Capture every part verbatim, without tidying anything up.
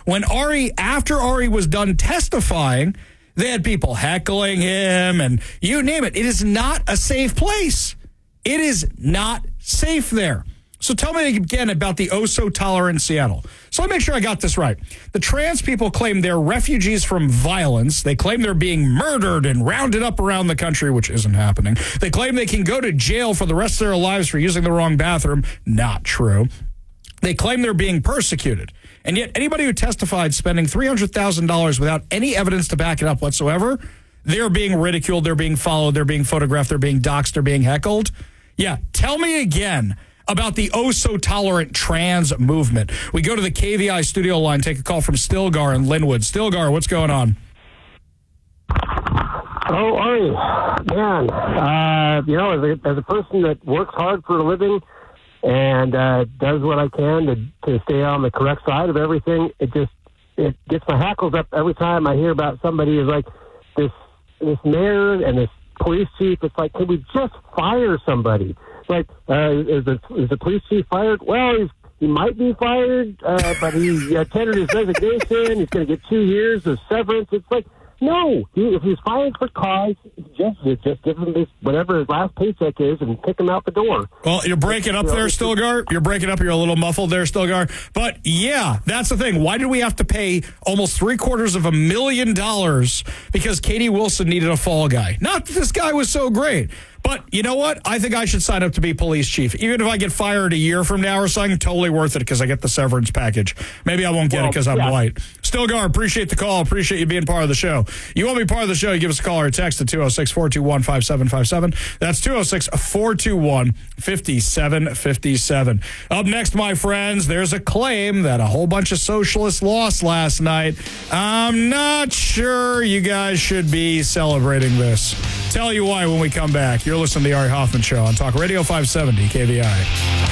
when Ari, after Ari was done testifying, they had people heckling him and you name it. It is not a safe place. It is not safe there. So tell me again about the oh-so-tolerant Seattle. So let me make sure I got this right. The trans people claim they're refugees from violence. They claim they're being murdered and rounded up around the country, which isn't happening. They claim they can go to jail for the rest of their lives for using the wrong bathroom. Not true. They claim they're being persecuted. And yet anybody who testified spending three hundred thousand dollars without any evidence to back it up whatsoever, they're being ridiculed, they're being followed, they're being photographed, they're being doxxed, they're being heckled. Yeah, tell me again about the oh-so-tolerant trans movement. We go to the K V I studio line, take a call from Stilgar in Linwood. Stilgar, what's going on? Oh, Ari, man, uh, you know, as a, as a person that works hard for a living and uh, does what I can to, to stay on the correct side of everything, it just it gets my hackles up every time I hear about somebody who's like this this mayor and this police chief. It's like, can we just fire somebody? Like, uh, is the is the police chief fired? Well, he's, he might be fired, uh, but he uh, tendered his resignation. He's going to get two years of severance. It's like, no, he, if he's fired for cause, just just give him this whatever his last paycheck is and kick him out the door. Well, you're breaking up there, Stilgar. You're breaking up. You're a little muffled there, Stilgar. But yeah, that's the thing. Why did we have to pay almost three quarters of a million dollars because Katie Wilson needed a fall guy? Not that this guy was so great. But you know what? I think I should sign up to be police chief. Even if I get fired a year from now or something, totally worth it because I get the severance package. Maybe I won't get well, it because I'm yeah. white. Stilgar, appreciate the call. Appreciate you being part of the show. You want to be part of the show, you give us a call or a text at two oh six, four two one, five seven five seven. That's two oh six, four two one, five seven five seven. Up next, my friends, there's a claim that a whole bunch of socialists lost last night. I'm not sure you guys should be celebrating this. Tell you why when we come back. You're listening to the Ari Hoffman Show on Talk Radio five seventy K V I.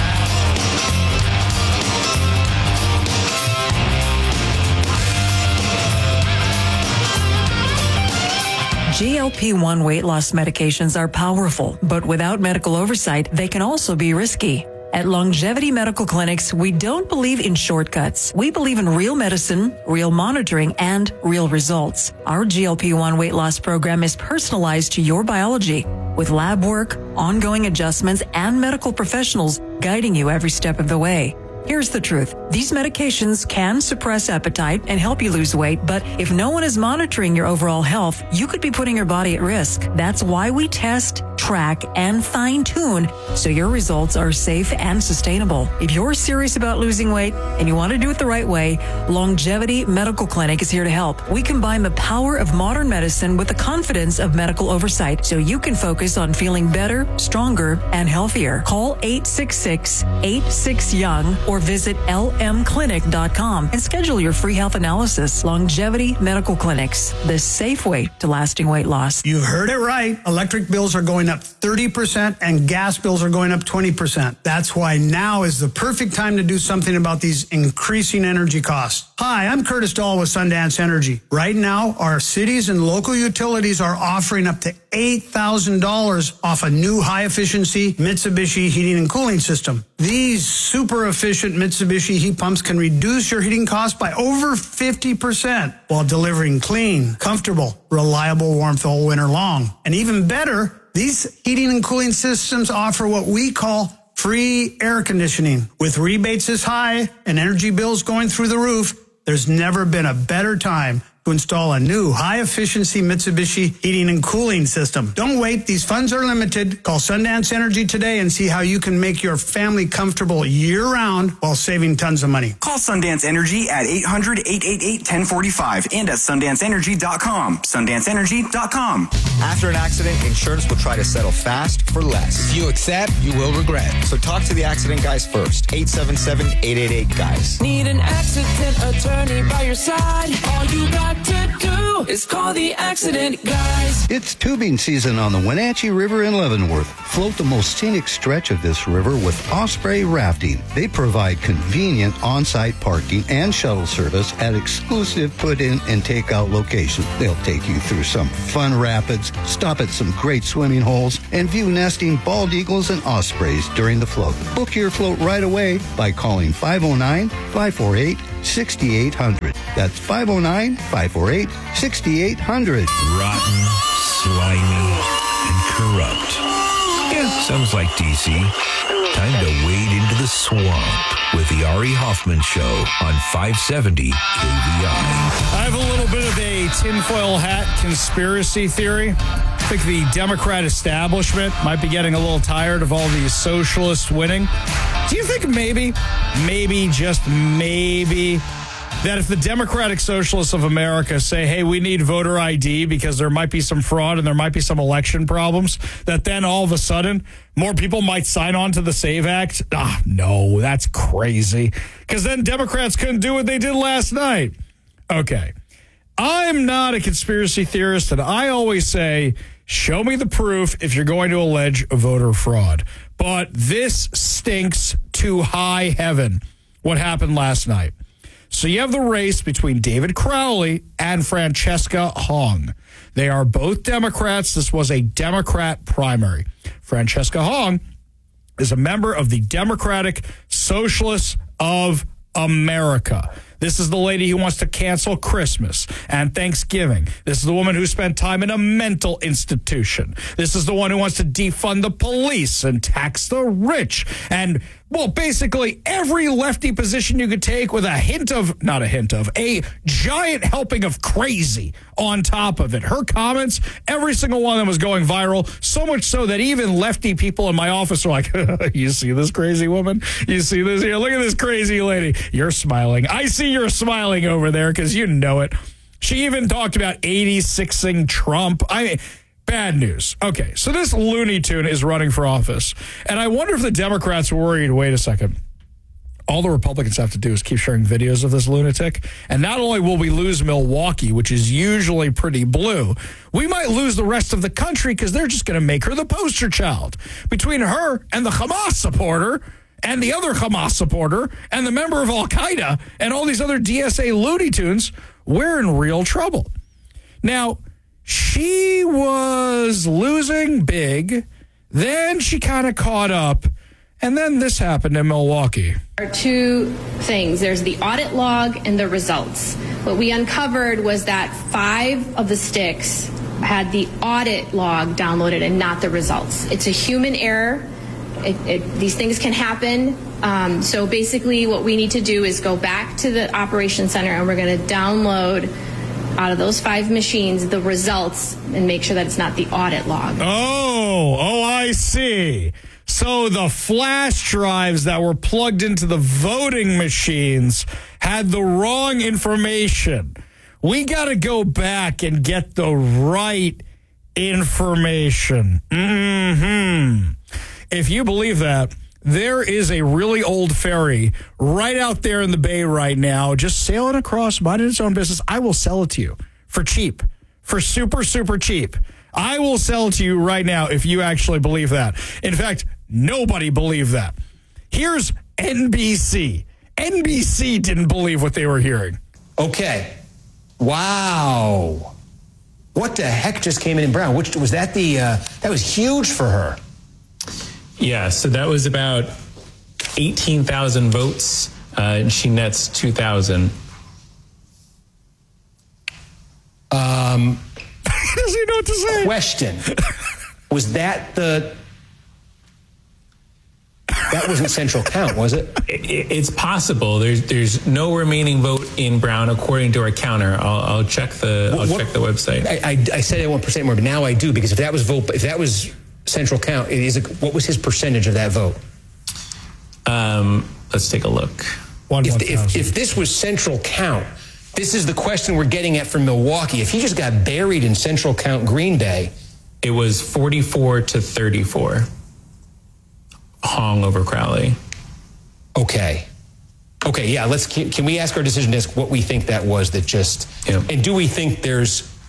G L P one weight loss medications are powerful, but without medical oversight, they can also be risky. At Longevity Medical Clinics, we don't believe in shortcuts. We believe in real medicine, real monitoring, and real results. Our G L P one weight loss program is personalized to your biology, with lab work, ongoing adjustments, and medical professionals guiding you every step of the way. Here's the truth. These medications can suppress appetite and help you lose weight, but if no one is monitoring your overall health, you could be putting your body at risk. That's why we test, track, and fine-tune so your results are safe and sustainable. If you're serious about losing weight and you want to do it the right way, Longevity Medical Clinic is here to help. We combine the power of modern medicine with the confidence of medical oversight so you can focus on feeling better, stronger, and healthier. Call eight six six, eight six, young or visit L M clinic dot com and schedule your free health analysis. Longevity Medical Clinics, the safe way to lasting weight loss. You heard it right. Electric bills are going up thirty percent and gas bills are going up twenty percent. That's why now is the perfect time to do something about these increasing energy costs. Hi, I'm Curtis Dahl with Sundance Energy. Right now, our cities and local utilities are offering up to eight thousand dollars off a new high-efficiency Mitsubishi heating and cooling system. These super efficient Mitsubishi heat pumps can reduce your heating costs by over fifty percent while delivering clean, comfortable, reliable warmth all winter long. And even better, these heating and cooling systems offer what we call free air conditioning. With rebates this high and energy bills going through the roof, there's never been a better time to install a new high-efficiency Mitsubishi heating and cooling system. Don't wait. These funds are limited. Call Sundance Energy today and see how you can make your family comfortable year-round while saving tons of money. Call Sundance Energy at eight hundred, eight eight eight, one zero four five and at sundance energy dot com. sundance energy dot com. After an accident, insurance will try to settle fast for less. If you accept, you will regret. So talk to the accident guys first. eight seven seven, eight eight eight, guys. Need an accident attorney by your side. All you got to do know is call the accident guys. It's tubing season on the Wenatchee River in Leavenworth. Float the most scenic stretch of this river with Osprey Rafting. They provide convenient on-site parking and shuttle service at exclusive put-in and take-out locations. They'll take you through some fun rapids, stop at some great swimming holes, and view nesting bald eagles and ospreys during the float. Book your float right away by calling five oh nine, five four eight, six eight zero zero. That's five oh nine, five four eight, six eight zero zero. Rotten, slimy, and corrupt. Yeah, sounds like D C. Time to wade into the swamp with the Ari Hoffman Show on five seventy K V I. I have a little bit of a tinfoil hat conspiracy theory. I think the Democrat establishment might be getting a little tired of all these socialists winning. Do you think maybe, maybe, just maybe, that if the Democratic Socialists of America say, hey, we need voter I D because there might be some fraud and there might be some election problems, that then all of a sudden more people might sign on to the SAVE Act? Ah, no, that's crazy. Because then Democrats couldn't do what they did last night. Okay. I'm not a conspiracy theorist, and I always say, show me the proof if you're going to allege voter fraud. But this stinks to high heaven, what happened last night. So you have the race between David Crowley and Francesca Hong. They are both Democrats. This was a Democrat primary. Francesca Hong is a member of the Democratic Socialists of America. This is the lady who wants to cancel Christmas and Thanksgiving. This is the woman who spent time in a mental institution. This is the one who wants to defund the police and tax the rich. And, well, basically every lefty position you could take with a hint of, not a hint of, a giant helping of crazy on top of it. Her comments, every single one of them was going viral, so much so that even lefty people in my office are like, you see this crazy woman? You see this here? Look at this crazy lady. You're smiling. I see you're smiling over there because you know it. She even talked about eighty-sixing Trump. I mean, bad news. Okay, so this Looney Tune is running for office. And I wonder if the Democrats are worried, wait a second, all the Republicans have to do is keep sharing videos of this lunatic. And not only will we lose Milwaukee, which is usually pretty blue, we might lose the rest of the country because they're just going to make her the poster child. Between her and the Hamas supporter and the other Hamas supporter and the member of Al-Qaeda and all these other D S A Looney Tunes, we're in real trouble. Now, she was losing big, then she kind of caught up, and then this happened in Milwaukee. There are two things. There's the audit log and the results. What we uncovered was that five of the sticks had the audit log downloaded and not the results. It's a human error. It, it, these things can happen. Um, so basically what we need to do is go back to the operations center and we're going to download out of those five machines the results and make sure that it's not the audit log. Oh, oh, I see. So the flash drives that were plugged into the voting machines had the wrong information. We got to go back and get the right information. Mm-hmm. If you believe that, there is a really old ferry right out there in the bay right now, just sailing across, minding its own business. I will sell it to you for cheap, for super, super cheap. I will sell it to you right now if you actually believe that. In fact, nobody believed that. Here's N B C. N B C didn't believe what they were hearing. Okay. Wow. What the heck just came in in Brown? Which was that the, uh, that was huge for her. Yeah, so that was about eighteen thousand votes, uh, and she nets two thousand. Um, does he know what to say? Question. Was that the... That wasn't central count, was it? it? It's possible. There's there's no remaining vote in Brown according to our counter. I'll, I'll check the I'll what, check the website. I, I, I said I want percent more, but now I do, because if that was vote, if that was central count, it is a, what was his percentage of that vote? Um, let's take a look. One, if, if, if this was central count, this is the question we're getting at from Milwaukee. If he just got buried in central count Green Bay, it was forty-four to thirty-four. Hong over Crowley. Okay. Okay, yeah, let's can, can we ask our decision desk what we think that was that just, you know, and do we think there's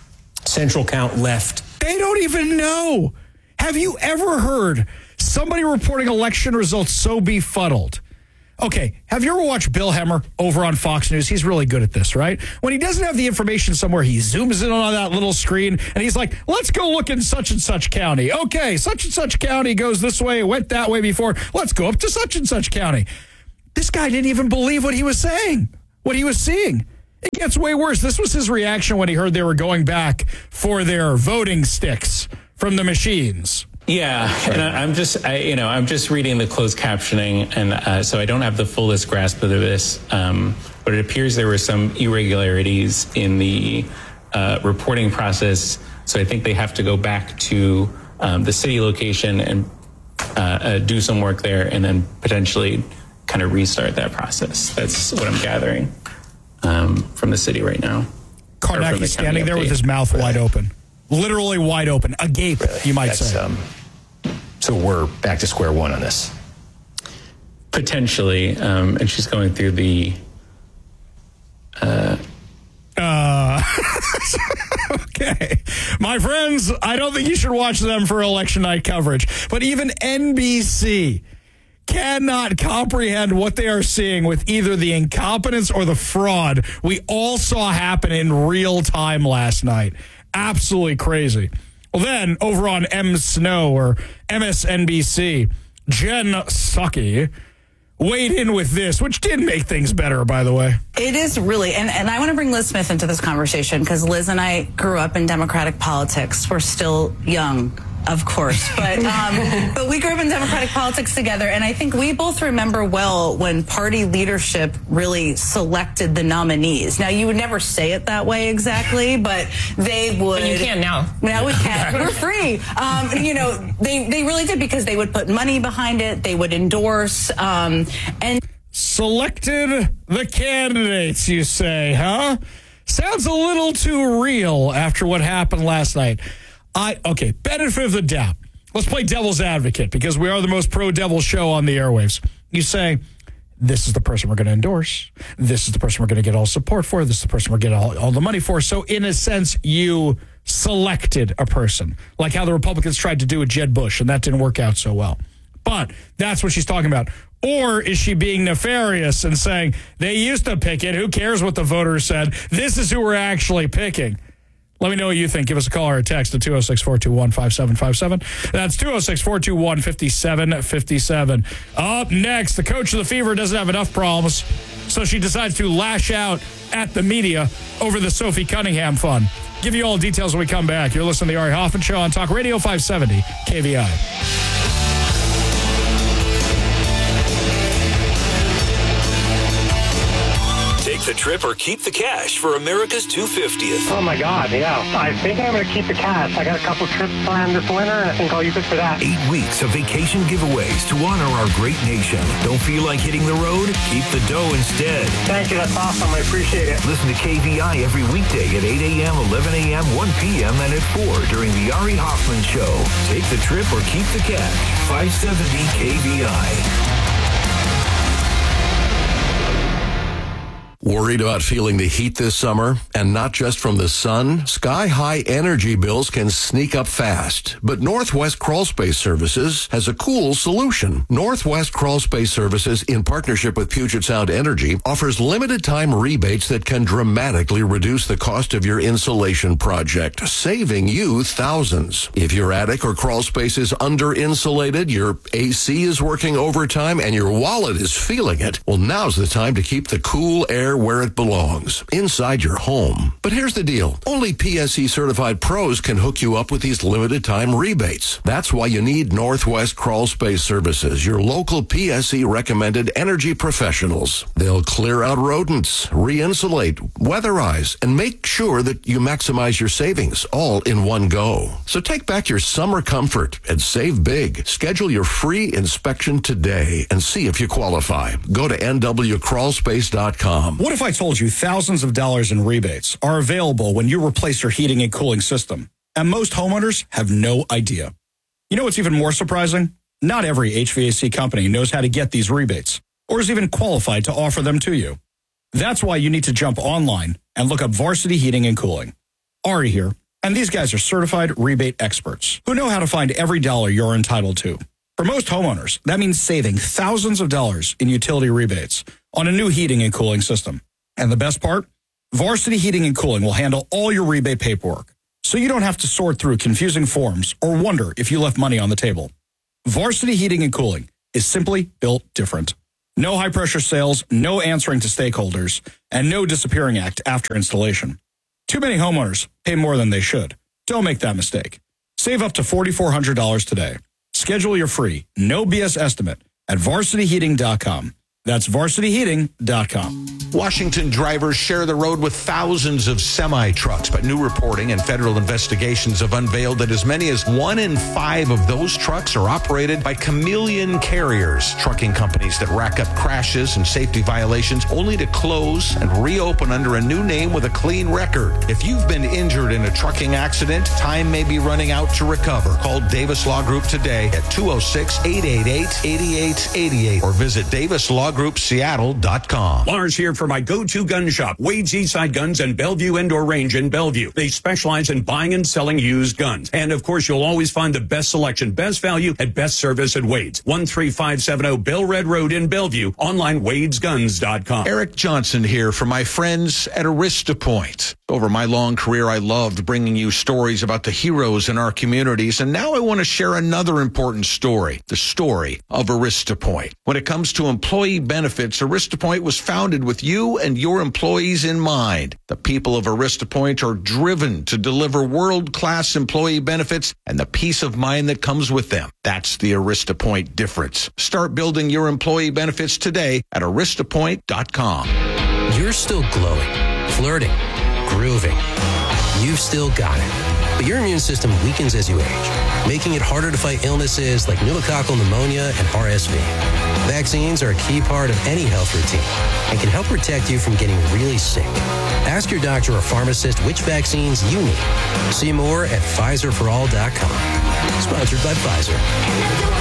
central count left. They don't even know. Have you ever heard somebody reporting election results so befuddled? Okay, have you ever watched Bill Hemmer over on Fox News? He's really good at this, right? When he doesn't have the information somewhere, he zooms in on that little screen, and he's like, let's go look in such and such county. Okay, such and such county goes this way, went that way before. Let's go up to such and such county. This guy didn't even believe what he was saying, what he was seeing. It gets way worse. This was his reaction when he heard they were going back for their voting sticks from the machines. Yeah, and I, I'm just, I, you know, I'm just reading the closed captioning, and uh, so I don't have the fullest grasp of this. Um, but it appears there were some irregularities in the uh, reporting process. So I think they have to go back to um, the city location and uh, uh, do some work there, and then potentially kind of restart that process. That's what I'm gathering um, from the city right now. Kornacki standing there with his mouth really? wide open. Literally wide open, agape, really? you might That's, say. Um, so we're back to square one on this. Potentially, um, and she's going through the... Uh, uh, okay. My friends, I don't think you should watch them for election night coverage, but even N B C cannot comprehend what they are seeing with either the incompetence or the fraud we all saw happen in real time last night. Absolutely crazy. Well, then, over on M Snow or M S N B C, Jen Psaki weighed in with this, which did make things better, by the way. It is really, and, and I want to bring Liz Smith into this conversation because Liz and I grew up in Democratic politics. We're still young, of course, but um, but we grew up in Democratic politics together, and I think we both remember well when party leadership really selected the nominees. Now, you would never say it that way exactly, but they would. But you can now. Now we can. We're free. Um, you know, they, they really did because they would put money behind it. They would endorse. Um, and Selected the candidates, you say, huh? Sounds a little too real after what happened last night. I okay, benefit of the doubt. Let's play devil's advocate because we are the most pro-devil show on the airwaves. You say, this is the person we're going to endorse. This is the person we're going to get all support for. This is the person we're going to get all, all the money for. So in a sense, you selected a person, like how the Republicans tried to do with Jeb Bush, and that didn't work out so well. But that's what she's talking about. Or is she being nefarious and saying, they used to pick it. Who cares what the voters said? This is who we're actually picking. Let me know what you think. Give us a call or a text at two oh six, four two one, five seven five seven. That's two oh six, four two one, five seven five seven. Up next, the coach of the Fever doesn't have enough problems, so she decides to lash out at the media over the Sophie Cunningham fun. Give you all the details when we come back. You're listening to the Ari Hoffman Show on Talk Radio five seventy K V I. The trip or keep the cash for America's two hundred fiftieth. Oh, my God, yeah. I think I'm going to keep the cash. I got a couple trips planned this winter, and I think I'll use it for that. Eight weeks of vacation giveaways to honor our great nation. Don't feel like hitting the road? Keep the dough instead. Thank you. That's awesome. I appreciate it. Listen to K V I every weekday at eight a.m., eleven a.m., one p.m., and at four during the Ari Hoffman Show. Take the trip or keep the cash. five seventy K V I. Worried about feeling the heat this summer? And not just from the sun? Sky-high energy bills can sneak up fast. But Northwest Crawl Space Services has a cool solution. Northwest Crawl Space Services, in partnership with Puget Sound Energy, offers limited-time rebates that can dramatically reduce the cost of your insulation project, saving you thousands. If your attic or crawl space is under-insulated, your A C is working overtime, and your wallet is feeling it, well, now's the time to keep the cool air where it belongs, inside your home. But here's the deal. Only P S E certified pros can hook you up with these limited time rebates. That's why you need Northwest Crawl Space Services, your local P S E recommended energy professionals. They'll clear out rodents, re-insulate, weatherize, and make sure that you maximize your savings all in one go. So take back your summer comfort and save big. Schedule your free inspection today and see if you qualify. Go to N W crawl space dot com. What if I told you thousands of dollars in rebates are available when you replace your heating and cooling system? And most homeowners have no idea. You know what's even more surprising? Not every H V A C company knows how to get these rebates or is even qualified to offer them to you. That's why you need to jump online and look up Varsity Heating and Cooling. Ari here. And these guys are certified rebate experts who know how to find every dollar you're entitled to. For most homeowners, that means saving thousands of dollars in utility rebates on a new heating and cooling system. And the best part? Varsity Heating and Cooling will handle all your rebate paperwork, so you don't have to sort through confusing forms or wonder if you left money on the table. Varsity Heating and Cooling is simply built different. No high-pressure sales, no answering to stakeholders, and no disappearing act after installation. Too many homeowners pay more than they should. Don't make that mistake. Save up to four thousand four hundred dollars today. Schedule your free, no B S estimate at varsity heating dot com. That's varsity heating dot com. Washington drivers share the road with thousands of semi-trucks, but new reporting and federal investigations have unveiled that as many as one in five of those trucks are operated by chameleon carriers, trucking companies that rack up crashes and safety violations only to close and reopen under a new name with a clean record. If you've been injured in a trucking accident, time may be running out to recover. Call Davis Law Group today at two oh six, eight eight eight, eight eight eight eight or visit davis law group seattle dot com. Lars here for my go-to gun shop, Wade's Eastside Guns and Bellevue Indoor Range in Bellevue. They specialize in buying and selling used guns. And of course, you'll always find the best selection, best value, and best service at Wade's. one three five seven zero Bill Red Road in Bellevue. Online, wades guns dot com. Eric Johnson here for my friends at Arista Point. Over my long career, I loved bringing you stories about the heroes in our communities, and now I want to share another important story, the story of Arista Point. When it comes to employee benefits, Arista Point was founded with you and your employees in mind. The people of Arista Point are driven to deliver world-class employee benefits and the peace of mind that comes with them. That's the Arista Point difference. Start building your employee benefits today at arista point dot com. You're still glowing, flirting, grooving. You've still got it. But your immune system weakens as you age, making it harder to fight illnesses like pneumococcal pneumonia and R S V. Vaccines are a key part of any health routine and can help protect you from getting really sick. Ask your doctor or pharmacist which vaccines you need. See more at Pfizer for all dot com. Sponsored by Pfizer.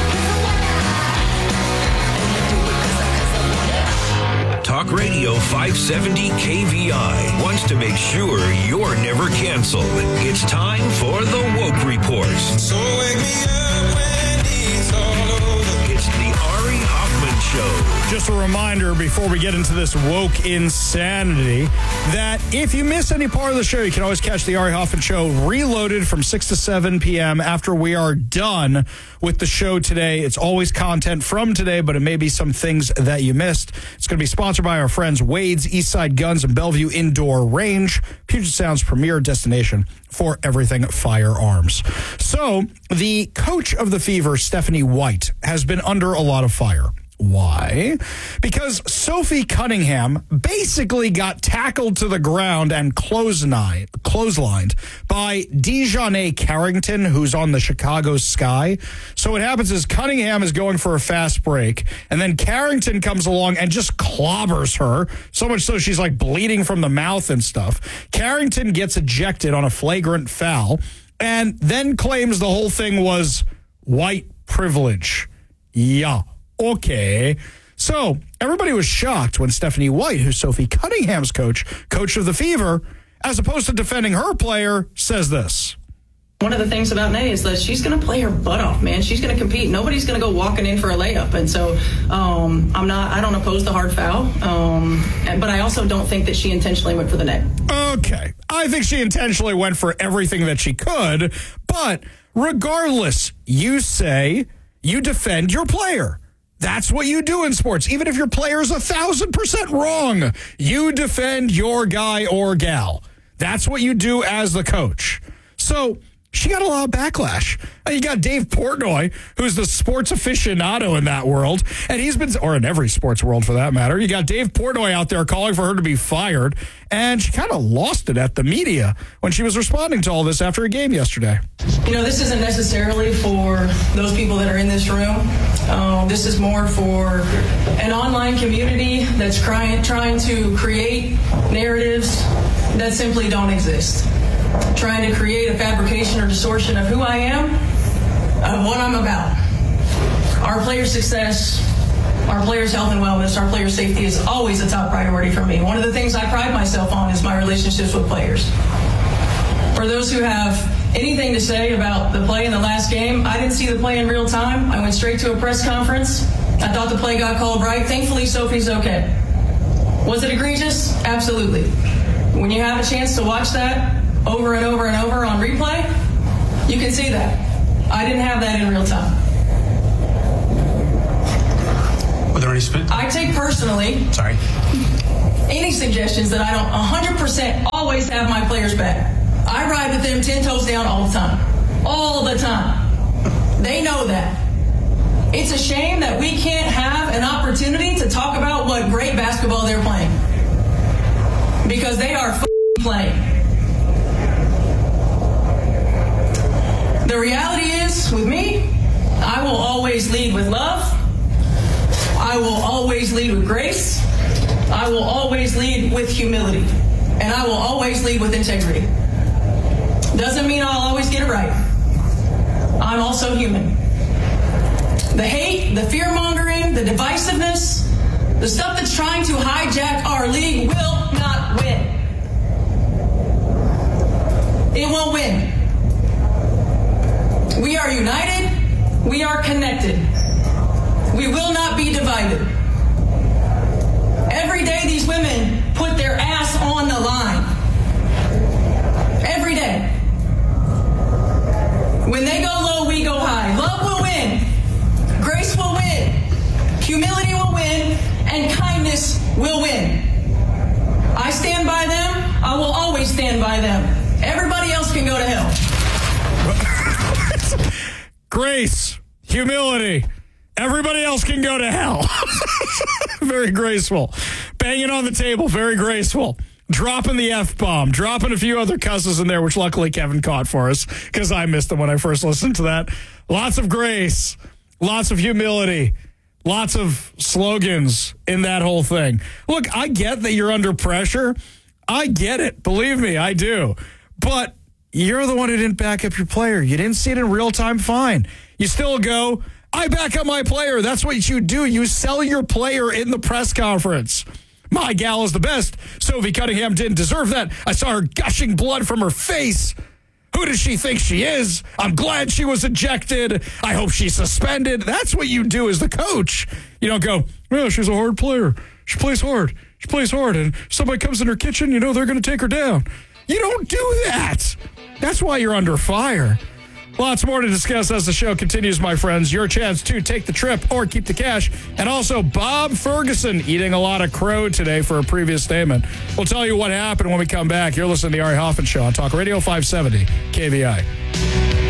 Talk Radio five seventy K V I wants to make sure you're never canceled. It's time for the Woke Report. So wake me up when it's all over. It's the Ari Hoffman Show. Just a reminder before we get into this woke insanity that if you miss any part of the show, you can always catch the Ari Hoffman Show reloaded from six to seven p.m. after we are done with the show today. It's always content from today, but it may be some things that you missed. It's going to be sponsored by our friends Wade's Eastside Guns and Bellevue Indoor Range, Puget Sound's premier destination for everything firearms. So the coach of the Fever, Stephanie White, has been under a lot of fire. Why? Because Sophie Cunningham basically got tackled to the ground and clotheslined by Dejonae Carrington, who's on the Chicago Sky. So what happens is Cunningham is going for a fast break, and then Carrington comes along and just clobbers her, so much so she's like bleeding from the mouth and stuff. Carrington gets ejected on a flagrant foul and then claims the whole thing was white privilege. Yeah. Okay. So everybody was shocked when Stephanie White, who's Sophie Cunningham's coach, coach of the Fever, as opposed to defending her player, says this. One of the things about Nay is that she's going to play her butt off, man. She's going to compete. Nobody's going to go walking in for a layup. And so um, I'm not, I don't oppose the hard foul. Um, and, but I also don't think that she intentionally went for the net. Okay. I think she intentionally went for everything that she could. But regardless, you say you defend your player. That's what you do in sports. Even if your player's a thousand percent wrong, you defend your guy or gal. That's what you do as the coach. So she got a lot of backlash. You got Dave Portnoy, who's the sports aficionado in that world, and he's been, or in every sports world for that matter. You got Dave Portnoy out there calling for her to be fired, and she kind of lost it at the media when she was responding to all this after a game yesterday. You know, this isn't necessarily for those people that are in this room. Um, this is more for an online community that's trying, trying to create narratives that simply don't exist. Trying to create a fabrication or distortion of who I am, of what I'm about. Our players' success, our players' health and wellness, our players' safety is always a top priority for me. One of the things I pride myself on is my relationships with players. for those who have anything to say about the play in the last game, I didn't see the play in real time. I went straight to a press conference. I thought the play got called right. Thankfully, Sophie's okay. Was it egregious? Absolutely. When you have a chance to watch that over and over and over on replay, you can see that. I didn't have that in real time. Were there any spin? I take personally Sorry. any suggestions that I don't one hundred percent always have my players back. I ride with them ten toes down all the time. All the time. They know that. It's a shame that we can't have an opportunity to talk about what great basketball they're playing. Because they are f***ing playing. The reality is, with me, I will always lead with love. I will always lead with grace. I will always lead with humility. And I will always lead with integrity. Doesn't mean I'll always get it right. I'm also human. The hate, the fear-mongering, the divisiveness, the stuff that's trying to hijack our league will not win. It won't win. We are united. We are connected. We will not be divided. Every day these women put their ass on the line. Every day. When they go low, we go high. Love will win. Grace will win. Humility will win. And kindness will win. I stand by them. I will always stand by them. Everybody else can go to hell. Grace, humility. Everybody else can go to hell. Very graceful. Banging on the table, very graceful. Dropping the F-bomb, dropping a few other cusses in there, which luckily Kevin caught for us because I missed them when I first listened to that. Lots of grace, lots of humility, lots of slogans in that whole thing. Look, I get that you're under pressure. I get it. Believe me, I do. But you're the one who didn't back up your player. You didn't see it in real time, fine. You still go, I back up my player. That's what you do. You sell your player in the press conference. My gal is the best. Sophie Cunningham didn't deserve that. I saw her gushing blood from her face. Who does she think she is? I'm glad she was ejected. I hope she's suspended. That's what you do as the coach. You don't go, well, she's a hard player. She plays hard. She plays hard. And if somebody comes in her kitchen, you know they're going to take her down. You don't do that. That's why you're under fire. Lots more to discuss as the show continues, my friends. Your chance to take the trip or keep the cash. And also Bob Ferguson eating a lot of crow today for a previous statement. We'll tell you what happened when we come back. You're listening to the Ari Hoffman Show on Talk Radio five seventy K V I.